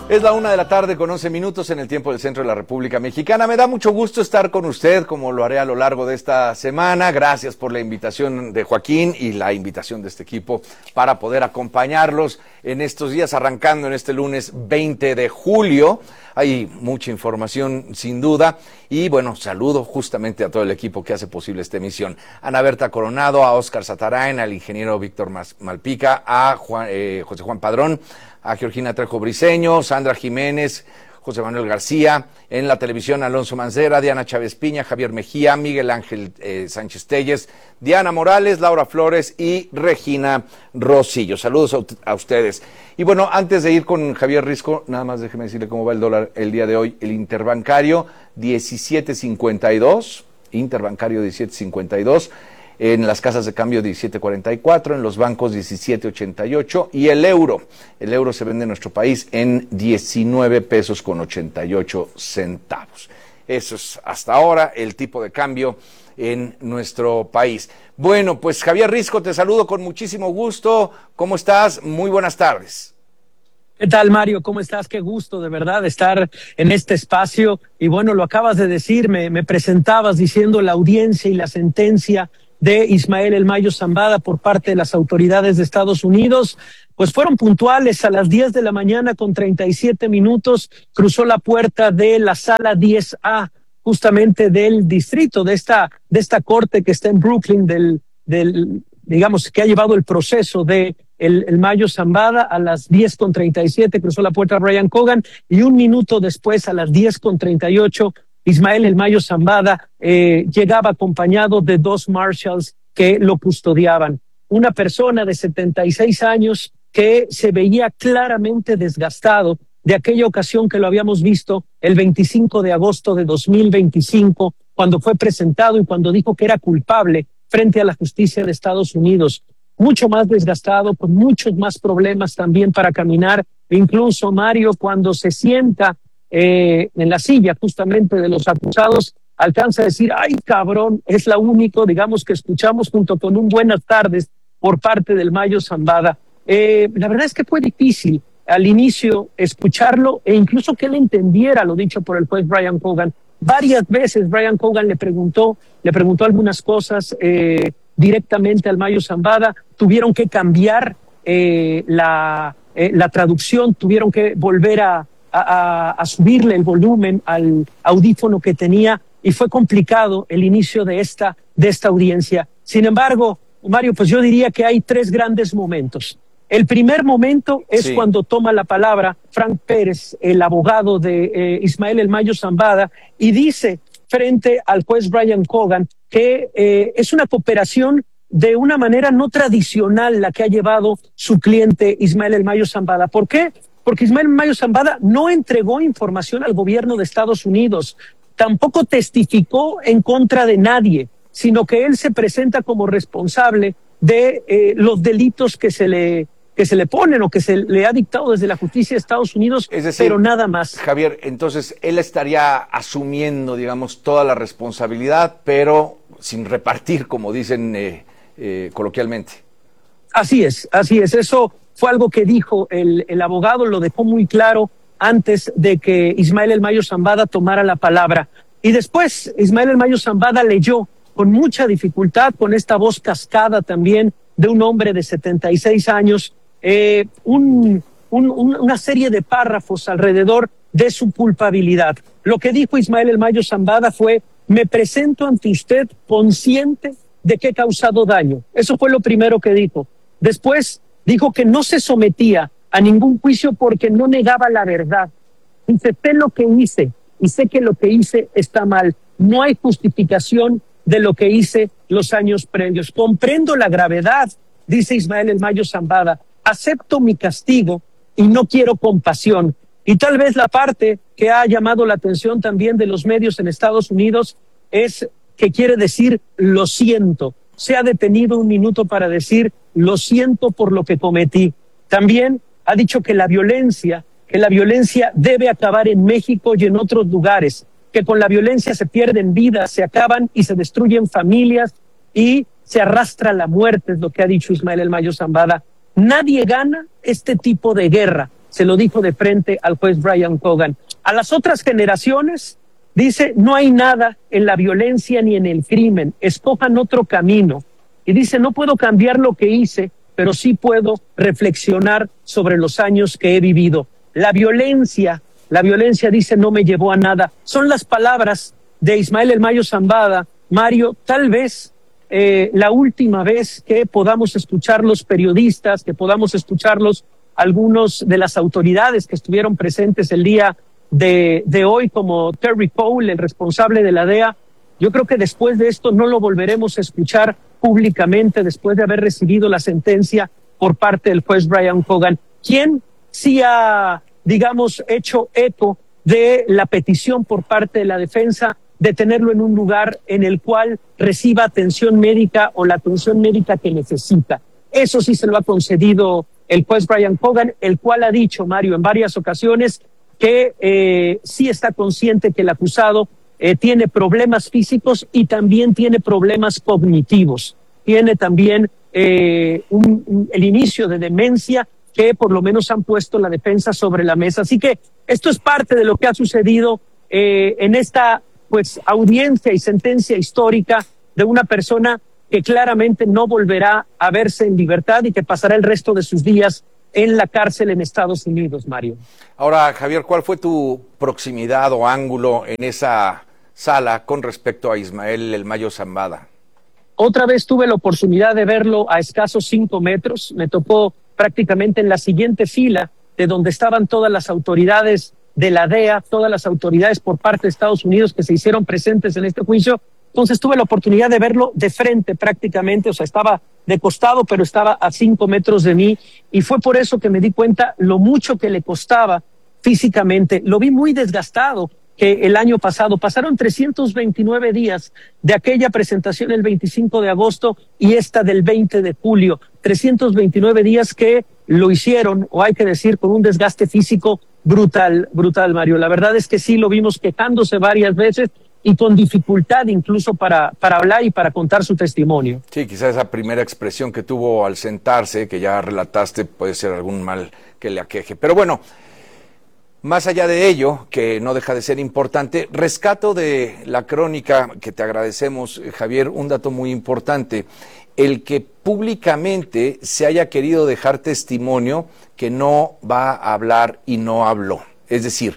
Es la 1:00 con 11 minutos en el tiempo del centro de la República Mexicana. Me da mucho gusto estar con usted, como lo haré a lo largo de esta semana. Gracias por la invitación de Joaquín y la invitación de este equipo para poder acompañarlos en estos días, arrancando en este lunes 20 de julio. Hay mucha información, sin duda, y bueno, saludo justamente a todo el equipo que hace posible esta emisión. Ana Berta Coronado, a Óscar Satarain, al ingeniero Víctor Malpica, a José Juan Padrón, a Georgina Trejo Briceño, Sandra Jiménez, José Manuel García, en la televisión Alonso Mancera, Diana Chávez Piña, Javier Mejía, Miguel Ángel Sánchez Telles, Diana Morales, Laura Flores y Regina Rosillo. Saludos a ustedes. Y bueno, antes de ir con Javier Risco, nada más déjeme decirle cómo va el dólar el día de hoy. El interbancario 17.52, interbancario 17.52. En las casas de cambio 17.44, en los bancos 17.88 y el euro se vende en nuestro país en 19 pesos con 88 centavos. Eso es hasta ahora el tipo de cambio en nuestro país. Bueno, pues Javier Risco, te saludo con muchísimo gusto. ¿Cómo estás? Muy buenas tardes. ¿Qué tal, Mario? ¿Cómo estás? Qué gusto, de verdad, estar en este espacio. Y bueno, lo acabas de decir, me presentabas diciendo la audiencia y la sentencia de Ismael El Mayo Zambada por parte de las autoridades de Estados Unidos, pues fueron puntuales. A las 10 de la mañana con 37 minutos cruzó la puerta de la sala 10A, justamente del distrito, de esta corte que está en Brooklyn, digamos, que ha llevado el proceso de el Mayo Zambada. A las 10 con 37 cruzó la puerta Brian Cogan, y un minuto después, a las 10 con 38, Ismael El Mayo Zambada llegaba acompañado de dos marshals que lo custodiaban. Una persona de 76 años que se veía claramente desgastado de aquella ocasión que lo habíamos visto el 25 de agosto de 2025, cuando fue presentado y cuando dijo que era culpable frente a la justicia de Estados Unidos. Mucho más desgastado, con muchos más problemas también para caminar. Incluso, Mario, cuando se sienta en la silla justamente de los acusados, alcanza a decir: ay, cabrón. Es la único, digamos, que escuchamos, junto con un buenas tardes por parte del Mayo Zambada. La verdad es que fue difícil al inicio escucharlo, e incluso que él entendiera lo dicho por el juez Brian Cogan. Varias veces Brian Cogan le preguntó algunas cosas directamente al Mayo Zambada. Tuvieron que cambiar la traducción, tuvieron que volver a subirle el volumen al audífono que tenía, y fue complicado el inicio de esta audiencia. Sin embargo, Mario, pues yo diría que hay tres grandes momentos. El primer momento es cuando toma la palabra Frank Pérez, el abogado de Ismael El Mayo Zambada, y dice frente al juez Brian Cogan que es una cooperación de una manera no tradicional la que ha llevado su cliente Ismael El Mayo Zambada. ¿Por qué? Porque Ismael El Mayo Zambada no entregó información al gobierno de Estados Unidos, tampoco testificó en contra de nadie, sino que él se presenta como responsable de los delitos que se le ponen o que se le ha dictado desde la justicia de Estados Unidos, es decir, pero nada más. Javier, entonces él estaría asumiendo, digamos, toda la responsabilidad, pero sin repartir, como dicen coloquialmente. Así es. Eso fue algo que dijo el abogado, lo dejó muy claro antes de que Ismael El Mayo Zambada tomara la palabra. Y después Ismael El Mayo Zambada leyó con mucha dificultad, con esta voz cascada también de un hombre de 76 años, una serie de párrafos alrededor de su culpabilidad. Lo que dijo Ismael El Mayo Zambada fue: me presento ante usted consciente de que he causado daño. Eso fue lo primero que dijo. Después dijo que no se sometía a ningún juicio porque no negaba la verdad. Dice: sé lo que hice y sé que lo que hice está mal. No hay justificación de lo que hice los años previos. Comprendo la gravedad, dice Ismael El Mayo Zambada. Acepto mi castigo y no quiero compasión. Y tal vez la parte que ha llamado la atención también de los medios en Estados Unidos es que quiere decir lo siento. Se ha detenido un minuto para decir lo siento por lo que cometí. También ha dicho que la violencia debe acabar en México y en otros lugares, que con la violencia se pierden vidas, se acaban y se destruyen familias y se arrastra la muerte, es lo que ha dicho Ismael El Mayo Zambada. Nadie gana este tipo de guerra se lo dijo de frente al juez Brian Cogan. A las otras generaciones, dice, no hay nada en la violencia ni en el crimen, escojan otro camino. Y dice, no puedo cambiar lo que hice, pero sí puedo reflexionar sobre los años que he vivido. La violencia, dice, no me llevó a nada. Son las palabras de Ismael El Mayo Zambada. Mario, tal vez la última vez que podamos escuchar los periodistas, que podamos escucharlos algunos de las autoridades que estuvieron presentes el día de hoy, como Terry Cole, el responsable de la DEA. Yo creo que después de esto no lo volveremos a escuchar públicamente después de haber recibido la sentencia por parte del juez Brian Cogan, quien sí ha, digamos, hecho eco de la petición por parte de la defensa de tenerlo en un lugar en el cual reciba atención médica o la atención médica que necesita. Eso sí se lo ha concedido el juez Brian Cogan, el cual ha dicho, Mario, en varias ocasiones que sí está consciente que el acusado tiene problemas físicos y también tiene problemas cognitivos. Tiene también el inicio de demencia que por lo menos han puesto la defensa sobre la mesa. Así que esto es parte de lo que ha sucedido en esta audiencia y sentencia histórica de una persona que claramente no volverá a verse en libertad y que pasará el resto de sus días en la cárcel en Estados Unidos, Mario. Ahora, Javier, ¿cuál fue tu proximidad o ángulo en esa sala con respecto a Ismael El Mayo Zambada? Otra vez tuve la oportunidad de verlo a escasos 5 metros. Me tocó prácticamente en la siguiente fila de donde estaban todas las autoridades de la DEA, todas las autoridades por parte de Estados Unidos que se hicieron presentes en este juicio. Entonces tuve la oportunidad de verlo de frente prácticamente, o sea, estaba de costado, pero estaba a 5 metros de mí, y fue por eso que me di cuenta lo mucho que le costaba físicamente. Lo vi muy desgastado, que el año pasado pasaron 329 días de aquella presentación el 25 de agosto y esta del 20 de julio. 329 días que lo hicieron, o hay que decir, con un desgaste físico brutal, Mario. La verdad es que sí lo vimos quejándose varias veces y con dificultad incluso para hablar y para contar su testimonio. Sí, quizás esa primera expresión que tuvo al sentarse, que ya relataste, puede ser algún mal que le aqueje. Pero bueno, más allá de ello, que no deja de ser importante, rescato de la crónica que te agradecemos, Javier, un dato muy importante, el que públicamente se haya querido dejar testimonio que no va a hablar y no habló. Es decir,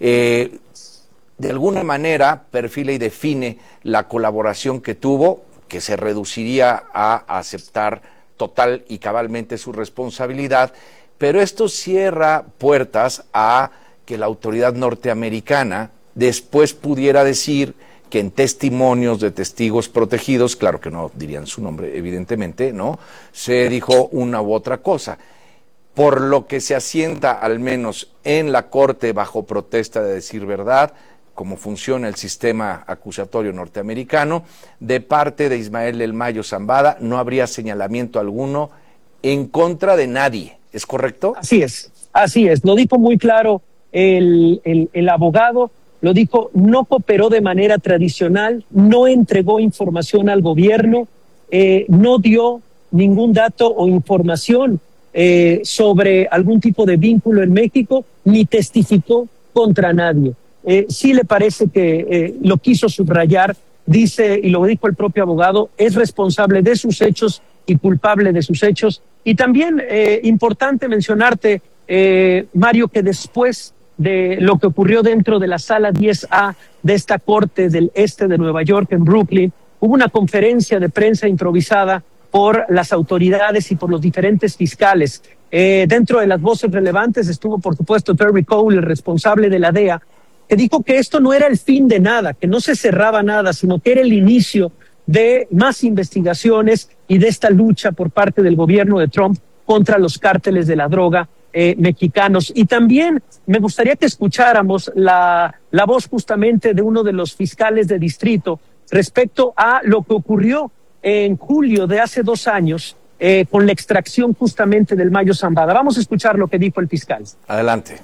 de alguna manera perfila y define la colaboración que tuvo, que se reduciría a aceptar total y cabalmente su responsabilidad, pero esto cierra puertas a que la autoridad norteamericana después pudiera decir que en testimonios de testigos protegidos, claro que no dirían su nombre, evidentemente, ¿no?, se dijo una u otra cosa. Por lo que se asienta, al menos en la Corte, bajo protesta de decir verdad, cómo funciona el sistema acusatorio norteamericano, de parte de Ismael El Mayo Zambada no habría señalamiento alguno en contra de nadie. ¿Es correcto? Así es. Lo dijo muy claro el abogado, lo dijo, no cooperó de manera tradicional, no entregó información al gobierno, no dio ningún dato o información sobre algún tipo de vínculo en México, ni testificó contra nadie. Sí le parece que lo quiso subrayar, dice, y lo dijo el propio abogado, es responsable de sus hechos y culpable de sus hechos. Y también importante mencionarte, Mario, que después de lo que ocurrió dentro de la sala 10A de esta corte del este de Nueva York, en Brooklyn, hubo una conferencia de prensa improvisada por las autoridades y por los diferentes fiscales. Dentro de las voces relevantes estuvo, por supuesto, Terry Cole, el responsable de la DEA, que dijo que esto no era el fin de nada, que no se cerraba nada, sino que era el inicio de más investigaciones y de esta lucha por parte del gobierno de Trump contra los cárteles de la droga mexicanos. Y también me gustaría que escucháramos la voz justamente de uno de los fiscales de distrito respecto a lo que ocurrió en julio de hace 2 años con la extracción justamente del Mayo Zambada. Vamos a escuchar lo que dijo el fiscal. Adelante.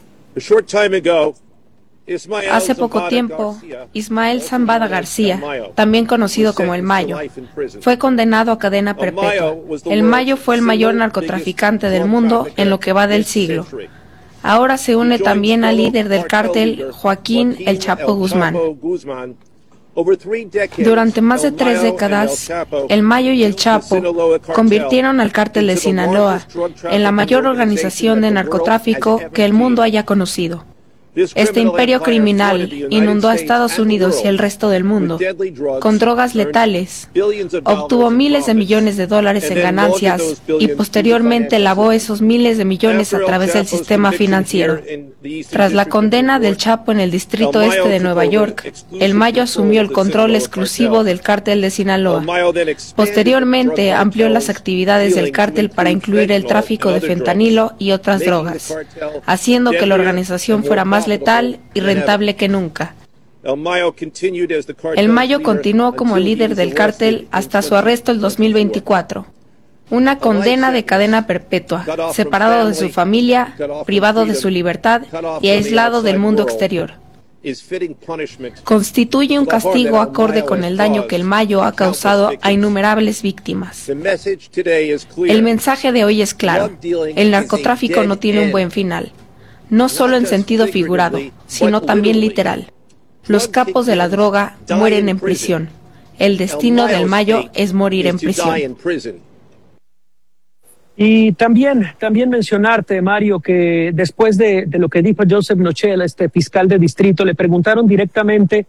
Hace poco tiempo, Ismael Zambada García, también conocido como El Mayo, fue condenado a cadena perpetua. El Mayo fue el mayor narcotraficante del mundo en lo que va del siglo. Ahora se une también al líder del cártel, Joaquín El Chapo Guzmán. Durante más de 3 décadas, El Mayo y El Chapo convirtieron al cártel de Sinaloa en la mayor organización de narcotráfico que el mundo haya conocido. Este imperio criminal inundó a Estados Unidos y el resto del mundo con drogas letales, obtuvo miles de millones de dólares en ganancias y posteriormente lavó esos miles de millones a través del sistema financiero. Tras la condena del Chapo en el Distrito Este de Nueva York, El Mayo asumió el control exclusivo del cártel de Sinaloa. Posteriormente amplió las actividades del cártel para incluir el tráfico de fentanilo y otras drogas, haciendo que la organización fuera más letal y rentable que nunca. El Mayo continuó como líder del cártel hasta su arresto el 2024. Una condena de cadena perpetua, separado de su familia, privado de su libertad y aislado del mundo exterior. Constituye un castigo acorde con el daño que El Mayo ha causado a innumerables víctimas. El mensaje de hoy es claro: el narcotráfico no tiene un buen final. No solo en sentido figurado, sino también literal. Los capos de la droga mueren en prisión. El destino del Mayo es morir en prisión. Y también mencionarte, Mario, que después de lo que dijo Joseph Nochel, este fiscal de distrito, le preguntaron directamente